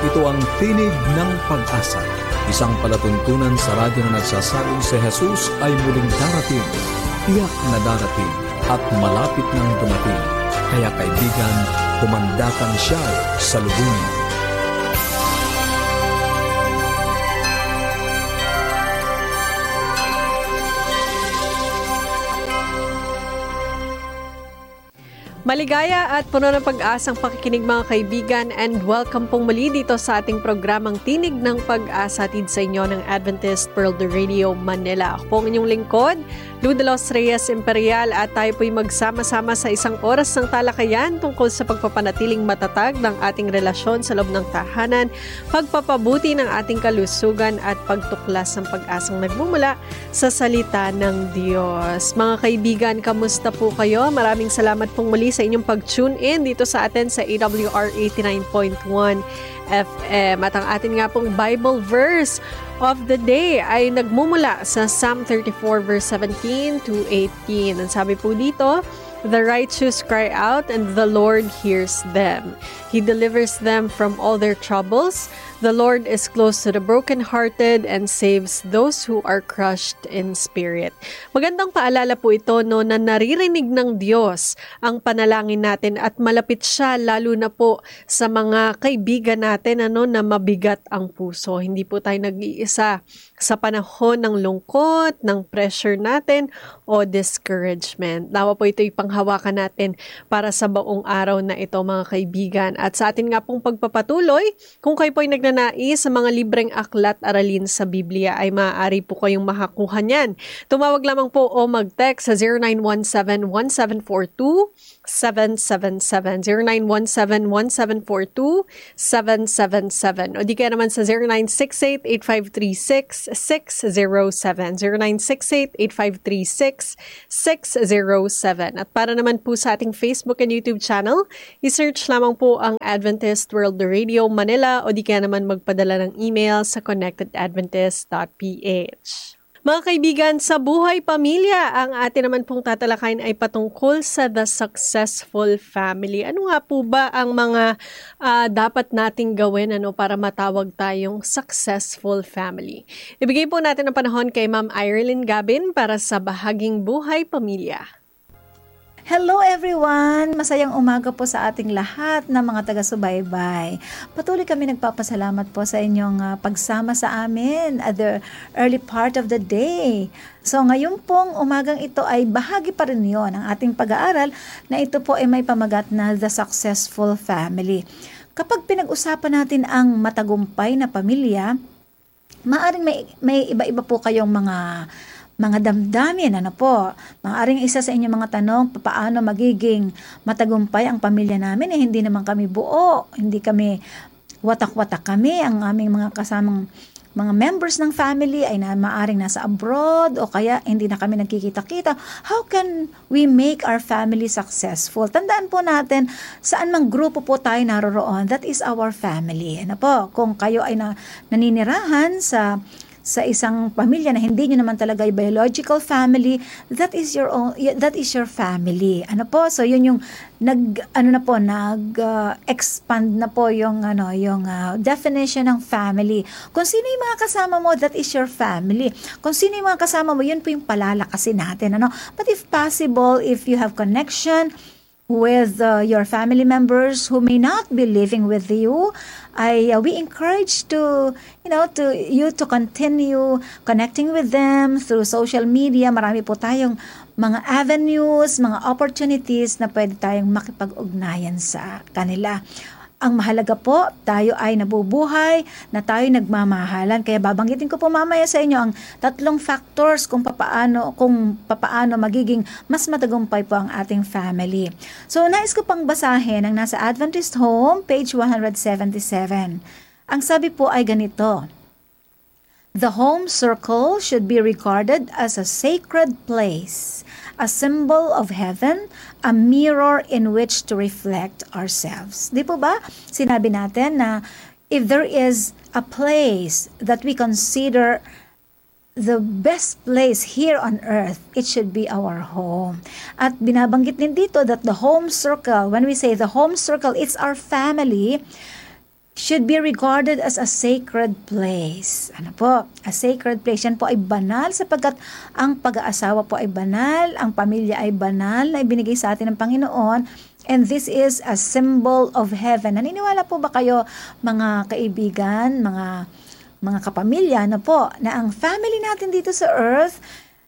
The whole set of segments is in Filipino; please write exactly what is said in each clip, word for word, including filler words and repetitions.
Ito ang Tinig ng Pag-asa, isang palatuntunan sa radyo na nagsasabing si Jesus ay muling darating, tiyak na darating at malapit nang dumating. Kaya kaibigan, kumandatan siya sa lubungin. Maligaya at puno ng pag-asang pakikinig mga kaibigan, and welcome pong muli dito sa ating programang Tinig ng Pag-asa, hatid sa inyo ng Adventist World Radio Manila. Ako po ang inyong lingkod, Lou de los Reyes Imperial, at tayo po'y magsama-sama sa isang oras ng talakayan tungkol sa pagpapanatiling matatag ng ating relasyon sa loob ng tahanan, pagpapabuti ng ating kalusugan at pagtuklas ng pag-asang nagmumula sa salita ng Diyos. Mga kaibigan, kamusta po kayo? Maraming salamat pong muli sa inyong pag-tune in dito sa atin sa A W R eighty-nine point one F M. At ang atin nga pong Bible verse of the day ay nagmumula sa Psalm thirty-four verse seventeen to eighteen. Ang sabi po dito, "The righteous cry out and the Lord hears them. He delivers them from all their troubles. The Lord is close to the brokenhearted and saves those who are crushed in spirit." Magandang paalala po ito, no, na naririnig ng Diyos ang panalangin natin at malapit siya lalo na po sa mga kaibigan natin, ano, na mabigat ang puso. Hindi po tayo nag-iisa sa panahon ng lungkot, ng pressure natin o discouragement. Nawa po ito'y panghawakan natin para sa buong araw na ito, mga kaibigan. At sa atin nga pong pagpapatuloy, kung kayo po'y nagnanais sa mga libreng aklat aralin sa Biblia, ay maaari po kayong makakuha niyan. Tumawag lamang po o mag-text sa zero nine one seven, one seven four two, seven seven seven, zero nine one seven, one seven four two, seven seven seven, o di kaya naman sa zero nine six eight, eight five three six, six zero seven, zero nine six eight, eight five three six, six zero seven. At para naman po sa ating Facebook and YouTube channel, i-search lamang po ang Adventist World Radio Manila, o di kaya naman magpadala ng email sa connected adventist dot p h. Mga kaibigan, sa buhay pamilya, ang atin naman pong tatalakayin ay patungkol sa the successful family. Ano nga po ba ang mga uh, dapat nating gawin, ano, para matawag tayong successful family? Ibigay po natin ang panahon kay Ma'am Irelyn Gabin para sa bahaging buhay pamilya. Hello everyone! Masayang umaga po sa ating lahat na mga taga-subaybay. Patuloy kami nagpapasalamat po sa inyong uh, pagsama sa amin at the early part of the day. So ngayon pong umagang ito ay bahagi pa rin yon ng ating pag-aaral na ito po ay may pamagat na The Successful Family. Kapag pinag-usapan natin ang matagumpay na pamilya, maaring may, may iba-iba po kayong mga mga damdamin, ano po. Maaring isa sa inyong mga tanong, paano magiging matagumpay ang pamilya namin? Eh, hindi naman kami buo, hindi kami watak-watak kami. Ang aming mga kasamang mga members ng family ay na maaring nasa abroad o kaya hindi na kami nagkikita-kita. How can we make our family successful? Tandaan po natin, saan mang grupo po tayo naroroon, that is our family. Ano po, kung kayo ay na, naninirahan sa sa isang pamilya na hindi nyo naman talaga yung biological family, that is your own, that is your family. Ano po? So yun yung nag ano na po nag uh, expand na po yung ano yung uh, definition ng family. Kung sino yung mga kasama mo, that is your family. Kung sino yung mga kasama mo, yun po yung palalakasin natin, ano? But if possible, if you have connection with uh, your family members who may not be living with you, I uh, we encourage to you know to you to continue connecting with them through social media. Marami po tayong mga avenues, mga opportunities na pwede tayong makipag-ugnayan sa kanila. Ang mahalaga po, tayo ay nabubuhay, na tayo nagmamahalan. Kaya babanggitin ko po mamaya sa inyo ang tatlong factors kung papaano, kung papaano magiging mas matagumpay po ang ating family. So, nais ko pang basahin ang nasa Adventist Home, page one seventy-seven. Ang sabi po ay ganito: "The home circle should be regarded as a sacred place, a symbol of heaven, a mirror in which to reflect ourselves." Di po ba? Sinabi natin na if there is a place that we consider the best place here on earth, it should be our home. At binabanggit din dito that the home circle, when we say the home circle, it's our family, should be regarded as a sacred place. Ano po? A sacred place. Yan po ay banal sapagkat ang pag-aasawa po ay banal, ang pamilya ay banal na ibinigay sa atin ng Panginoon, and this is a symbol of heaven. Naniniwala po ba kayo, mga kaibigan, mga mga kapamilya, na po, na ang family natin dito sa earth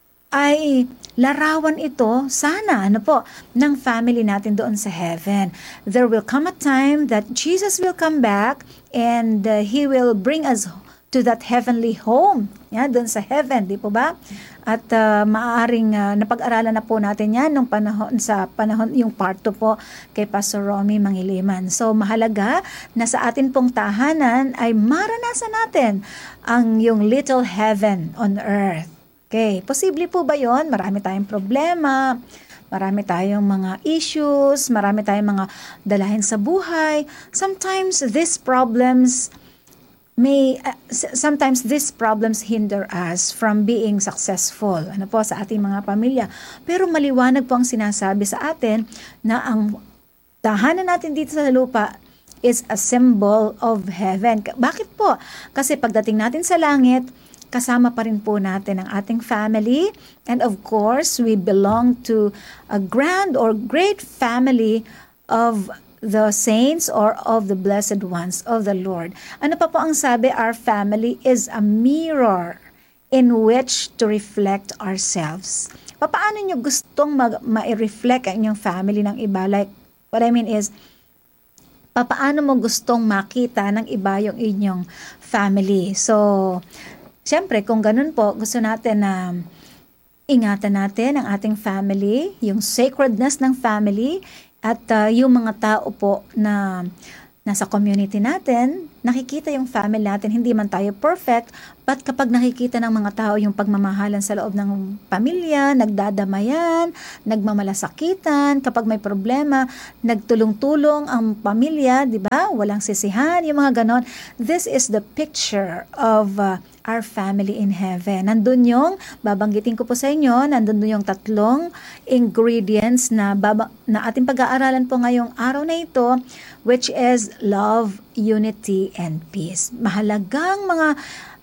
ay larawan ito, sana, ano po, ng family natin doon sa heaven. There will come a time that Jesus will come back and uh, He will bring us to that heavenly home. Yan, doon sa heaven, di po ba? At uh, maaaring uh, napag-aralan na po natin yan nung panahon, sa panahon, yung part two po kay Pastor Romy Mangiliman. So, mahalaga na sa atin pong tahanan ay maranasan natin ang yung little heaven on earth. Okay, posible po ba yon? Marami tayong problema, marami tayong mga issues, marami tayong mga dalahin sa buhay. Sometimes these problems may, uh, sometimes these problems hinder us from being successful, ano po, sa ating mga pamilya. Pero maliwanag po ang sinasabi sa atin na ang tahanan natin dito sa lupa is a symbol of heaven. Bakit po? Kasi pagdating natin sa langit, kasama pa rin po natin ang ating family, and of course, we belong to a grand or great family of the saints or of the blessed ones of the Lord. Ano pa po ang sabi? Our family is a mirror in which to reflect ourselves. Paano nyo gustong mag- ma-reflect ang inyong family ng iba? Like, what I mean is, paano mo gustong makita ng iba yung inyong family? So, siyempre, kung ganun po, gusto natin na ingatan natin ang ating family, yung sacredness ng family, at uh, yung mga tao po na nasa community natin, nakikita yung family natin, hindi man tayo perfect, but kapag nakikita ng mga tao yung pagmamahalan sa loob ng pamilya, nagdadamayan, nagmamalasakitan, kapag may problema, nagtulong-tulong ang pamilya, di ba? Walang sisihan, yung mga ganon. This is the picture of uh, our family in heaven. Nandun yung, babanggitin ko po sa inyo, nandun yung tatlong ingredients na, baba, na ating pag-aaralan po ngayong araw na ito, which is love, unity, and peace. Mahalagang mga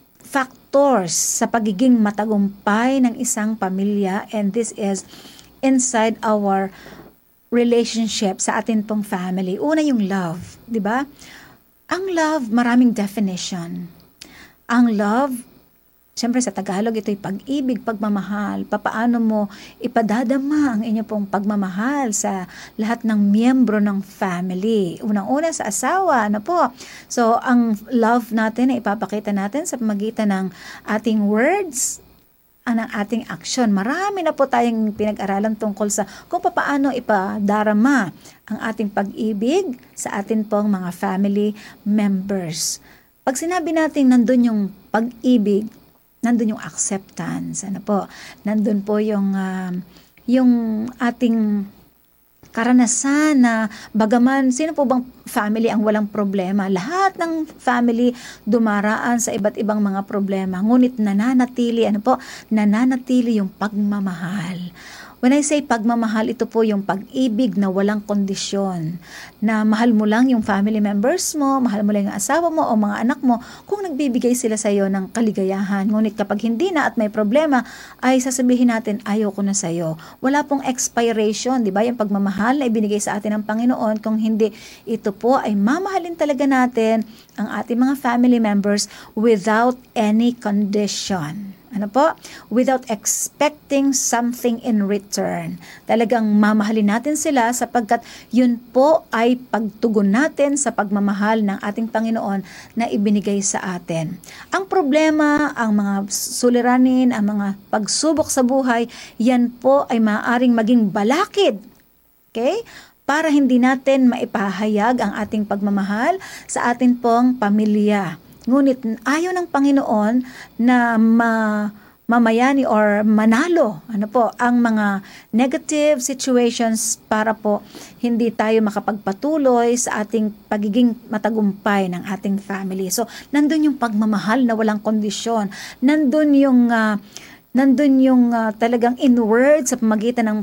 factors sa pagiging matagumpay ng isang pamilya, and this is inside our relationship sa atin pong family. Una yung love, di ba? Ang love, maraming definition. Ang love, siyempre sa Tagalog, ito'y pag-ibig, pagmamahal. Papaano mo ipadadama ang inyo pong pagmamahal sa lahat ng miyembro ng family. Unang-una sa asawa, ano po. So, ang love natin ay ipapakita natin sa pamagitan ng ating words, ang ating action. Marami na po tayong pinag-aralan tungkol sa kung paano ipadarama ang ating pag-ibig sa atin pong mga family members. Pag sinabi natin nandun yung pag-ibig, nandun yung acceptance, ano po, nandun po yung, uh, yung ating karanasan na bagaman, sino po bang family ang walang problema? Lahat ng family dumaraan sa iba't ibang mga problema, ngunit nananatili, ano po, nananatili yung pagmamahal. When I say pagmamahal, ito po yung pag-ibig na walang kondisyon. Na mahal mo lang yung family members mo, mahal mo lang yung asawa mo o mga anak mo kung nagbibigay sila sa iyo ng kaligayahan. Ngunit kapag hindi na at may problema, ay sasabihin natin, ayaw ko na sa iyo. Wala pong expiration, di ba? Yung pagmamahal na ibinigay sa atin ng Panginoon, kung hindi, ito po ay mamahalin talaga natin ang ating mga family members without any condition. Ano po? Without expecting something in return. Talagang mamahalin natin sila sapagkat yun po ay pagtugon natin sa pagmamahal ng ating Panginoon na ibinigay sa atin. Ang problema, ang mga suliranin, ang mga pagsubok sa buhay, yan po ay maaaring maging balakid. Okay? Para hindi natin maipahayag ang ating pagmamahal sa atin pong pamilya. Ngunit ayaw ng Panginoon na ma, mamayani or manalo ano po, ang mga negative situations para po hindi tayo makapagpatuloy sa ating pagiging matagumpay ng ating family. So, nandun yung pagmamahal na walang kondisyon. Nandun yung, uh, nandun yung uh, talagang inward sa pamagitan ng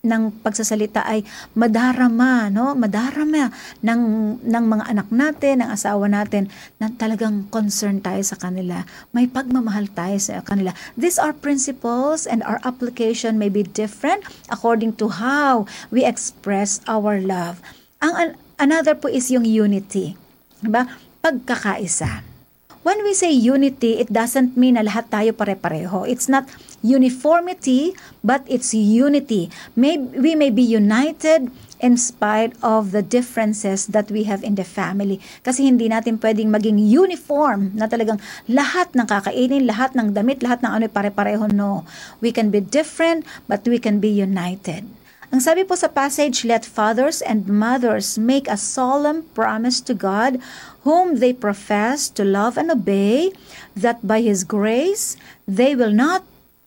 ng pagsasalita ay madarama, no? Madarama ng, ng mga anak natin, ng asawa natin, na talagang concern tayo sa kanila. May pagmamahal tayo sa kanila. These are principles and our application may be different according to how we express our love. Ang another po is yung unity. Diba? Pagkakaisa. When we say unity, it doesn't mean na lahat tayo pare-pareho. It's not uniformity, but it's unity. May, we may be united in spite of the differences that we have in the family. Kasi hindi natin pwedeng maging uniform na talagang lahat ng kakainin, lahat ng damit, lahat ng ano pare-pareho. No. We can be different, but we can be united. Ang sabi po sa passage, let fathers and mothers make a solemn promise to God whom they profess to love and obey, that by His grace they will not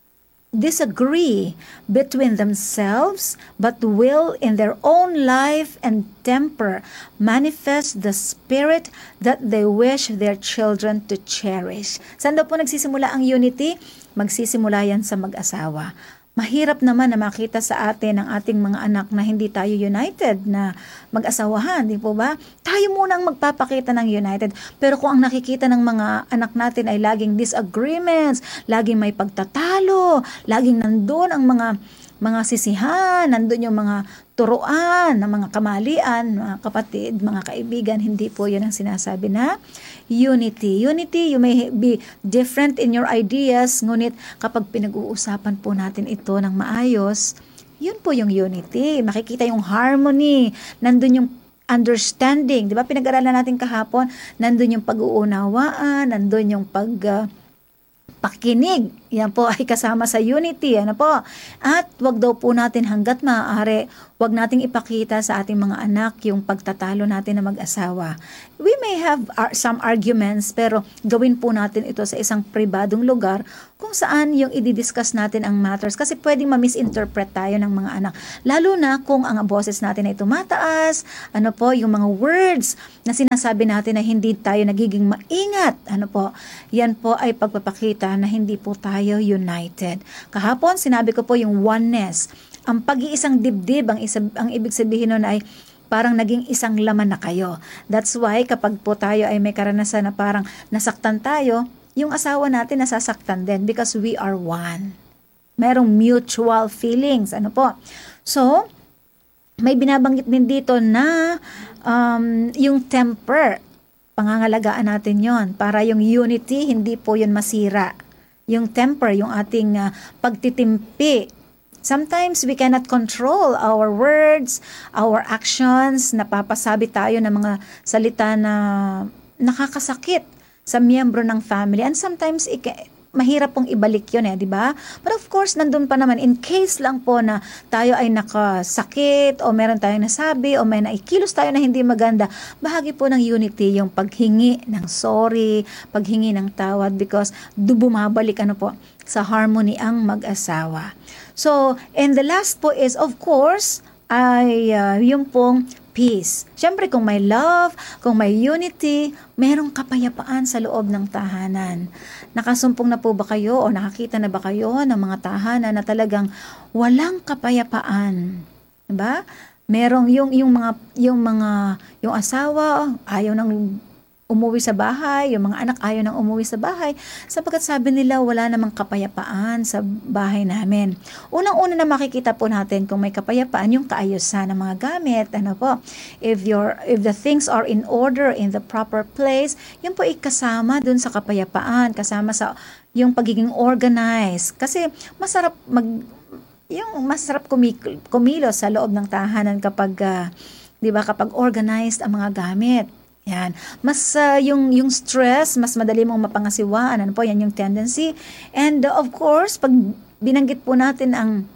disagree between themselves, but will in their own life and temper manifest the spirit that they wish their children to cherish. Saan daw po nagsisimula ang unity? Magsisimula yan sa mag-asawa. Mahirap naman na makita sa atin ang ating mga anak na hindi tayo united na mag-asawahan, di po ba? Tayo muna ang magpapakita ng united. Pero kung ang nakikita ng mga anak natin ay laging disagreements, laging may pagtatalo, laging nandun ang mga mga sisihan, nandun yung mga turuan, ng mga kamalian, mga kapatid, mga kaibigan, hindi po yun ang sinasabi na unity. Unity, you may be different in your ideas, ngunit kapag pinag-uusapan po natin ito ng maayos, yun po yung unity. Makikita yung harmony, nandun yung understanding. Di ba, pinag-aralan natin kahapon, nandun yung pag-uunawaan, nandun yung pag... Uh, pakinig. Yan po ay kasama sa unity. Ano po? At wag daw po natin hanggat maaari, wag nating ipakita sa ating mga anak yung pagtatalo natin na mag-asawa. We may have ar- some arguments, pero gawin po natin ito sa isang pribadong lugar kung saan yung i-discuss natin ang matters. Kasi pwedeng ma-misinterpret tayo ng mga anak. Lalo na kung ang boses natin ay tumataas, ano po, yung mga words na sinasabi natin na hindi tayo nagiging maingat. Ano po? Yan po ay pagpapakita na hindi po tayo united. Kahapon, sinabi ko po yung oneness. Ang pag-iisang dibdib, ang, isa, ang ibig sabihin nun ay parang naging isang laman na kayo. That's why kapag po tayo ay may karanasan na parang nasaktan tayo, yung asawa natin nasasaktan din because we are one. Merong mutual feelings. Ano po? So, may binabanggit din dito na um, yung temper, pangangalagaan natin yon para yung unity, hindi po yun masira. Yung temper, yung ating uh, pagtitimpi. Sometimes we cannot control our words, our actions. Napapasabi tayo ng mga salita na nakakasakit sa miyembro ng family. And sometimes, ik- mahirap pong ibalik yun eh, di ba? But of course, nandun pa naman, in case lang po na tayo ay nakasakit o meron tayong nasabi o may naikilos tayo na hindi maganda, bahagi po ng unity yung paghingi ng sorry, paghingi ng tawad because bumabalik ano po sa harmony ang mag-asawa. So, and the last po is of course, ay uh, yung pong peace. Siyempre, kung may love, kung may unity, merong kapayapaan sa loob ng tahanan. Nakasumpong na po ba kayo o nakakita na ba kayo ng mga tahanan na talagang walang kapayapaan? Diba? Merong yung yung mga yung mga yung asawa ayaw nang umuwi sa bahay, yung mga anak ayaw nang umuwi sa bahay sapagkat sabi nila wala namang kapayapaan sa bahay namin. Unang-una na makikita po natin kung may kapayapaan yung kaayusan ng mga gamit. Ano po? If your if the things are in order in the proper place, yun po ikasama dun sa kapayapaan, kasama sa yung pagiging organized. Kasi masarap mag yung masarap kumik- kumilos sa loob ng tahanan kapag uh, 'di ba kapag organized ang mga gamit. Yan. Mas uh, yung yung stress, mas madali mong mapangasiwaan. Ano po, yan yung tendency. And uh, of course, pag binanggit po natin ang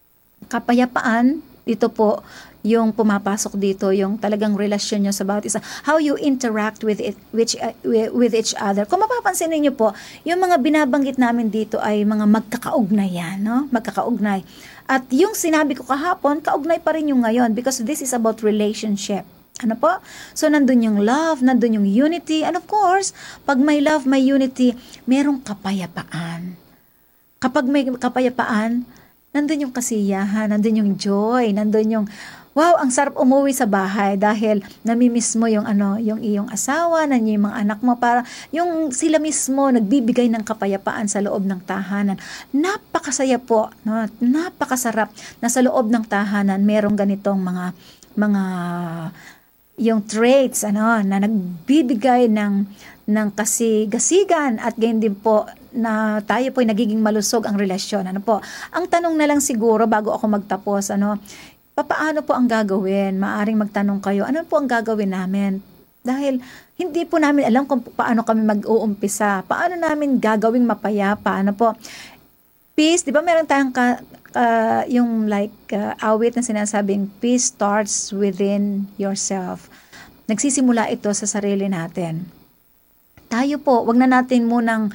kapayapaan, ito po yung pumapasok dito, yung talagang relasyon nyo sa bawat isa. How you interact with it, which, uh, with each other. Kung mapapansin niyo po, yung mga binabanggit namin dito ay mga magkakaugnay yan, no? Magkakaugnay. At yung sinabi ko kahapon, kaugnay pa rin yung ngayon because this is about relationship. Ano po? So, nandun yung love, nandun yung unity. And of course, pag may love, may unity, merong kapayapaan. Kapag may kapayapaan, nandun yung kasiyahan, nandun yung joy, nandun yung wow, ang sarap umuwi sa bahay dahil namimiss mo yung ano, yung iyong asawa, nandiyan yung mga anak mo, para yung sila mismo nagbibigay ng kapayapaan sa loob ng tahanan. Napakasaya po, no? Napakasarap na sa loob ng tahanan merong ganitong mga mga yung traits ano na nagbibigay ng ng kasigasigan at gayon din po na tayo po ay nagiging malusog ang relasyon. Ano po? Ang tanong na lang siguro bago ako magtapos, ano, paano po ang gagawin? Maaring magtanong kayo, ano po ang gagawin namin? Dahil hindi po namin alam kung paano kami mag-uumpisa. Paano namin gagawing mapayapa? Ano po? Peace, di ba meron tayong ka, uh, yung like uh, awit na sinasabing, peace starts within yourself. Nagsisimula ito sa sarili natin. Tayo po, wag na natin munang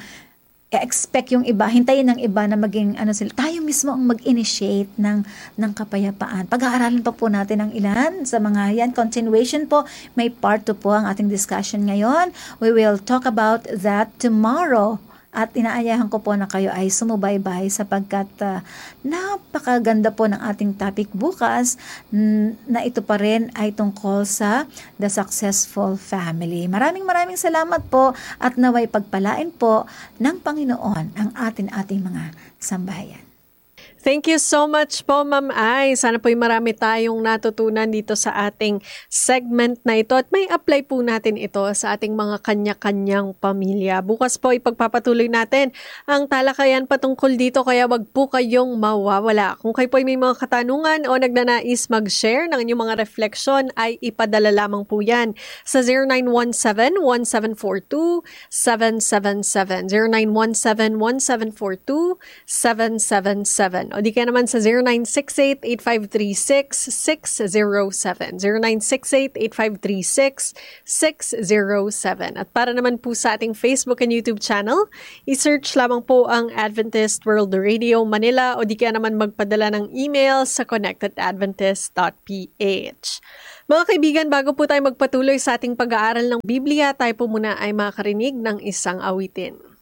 expect yung iba, hintayin ng iba na maging ano sila. Tayo mismo ang mag-initiate ng ng kapayapaan. Pag-aaralin pa po natin ang ilan sa mga yan. Continuation po, may part two po ang ating discussion ngayon. We will talk about that tomorrow. At inaayahan ko po na kayo ay sumubaybay sapagkat uh, napakaganda po ng ating topic bukas n- na ito pa rin ay tungkol sa The Successful Family. Maraming maraming salamat po at naway pagpalain po ng Panginoon ang atin-ating mga sambahayan. Thank you so much po, Ma'am Ai. Sana po'y marami tayong natutunan dito sa ating segment na ito at may apply po natin ito sa ating mga kanya-kanyang pamilya. Bukas po ipagpapatuloy natin ang talakayan patungkol dito kaya wag po kayong mawawala. Kung kayo po'y may mga katanungan o nagnanais mag-share ng inyong mga refleksyon ay ipadala lamang po yan sa zero nine one seven, one seven four two, seven seven seven. zero nine one seven, one seven four two, seven seven seven. O di kaya naman sa zero nine six eight, eight five three six, six zero seven. zero nine six eight, eight five three six, six zero seven. At para naman po sa ating Facebook and YouTube channel, i-search lamang po ang Adventist World Radio Manila o di kaya naman magpadala ng email sa connect at adventist dot p h. Mga kaibigan, bago po tayo magpatuloy sa ating pag-aaral ng Biblia, tayo po muna ay makarinig ng isang awitin.